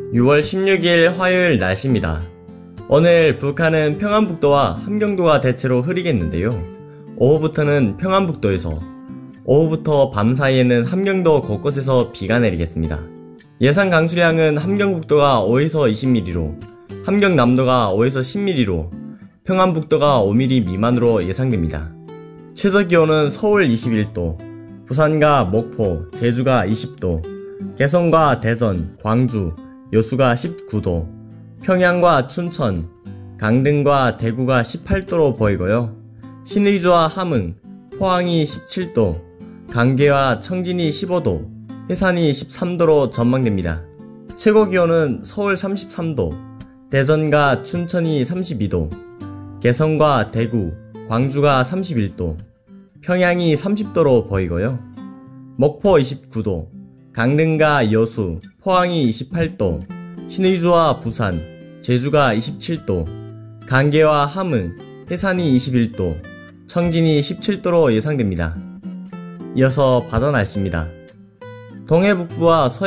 6월 16일 화요일 날씨입니다. 오늘 북한은 평안북도와 함경도가 대체로 흐리겠는데요. 오후부터는 평안북도에서, 오후부터 밤 사이에는 함경도 곳곳에서 비가 내리겠습니다. 예상 강수량은 함경북도가 5에서 20mm로, 함경남도가 5에서 10mm로, 평안북도가 5mm 미만으로 예상됩니다. 최저기온은 서울 21도, 부산과 목포, 제주가 20도, 개성과 대전, 광주, 여수가 19도, 평양과 춘천, 강릉과 대구가 18도로 보이고요. 신의주와 함흥, 포항이 17도, 강계와 청진이 15도, 해산이 13도로 전망됩니다. 최고기온은 서울 33도, 대전과 춘천이 32도, 개성과 대구, 광주가 31도, 평양이 30도로 보이고요. 목포 29도, 강릉과 여수, 포항이 28도, 신의주와 부산, 제주가 27도, 강계와 함흥, 해산이 21도, 청진이 17도로 예상됩니다. 이어서 바다 날씨입니다. 동해북부와 서해